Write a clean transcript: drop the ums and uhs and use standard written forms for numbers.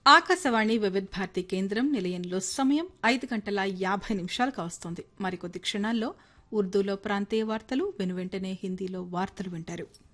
ఆకాశవాణి వివిధ భారతి కేంద్రం నిలయంలో సమయం 5:50 కావస్తోంది. మరికొద్ది క్షణాల్లో ఉర్దూలో ప్రాంతీయ వార్తలు, వెనువెంటనే హిందీలో వార్తలు వింటారు.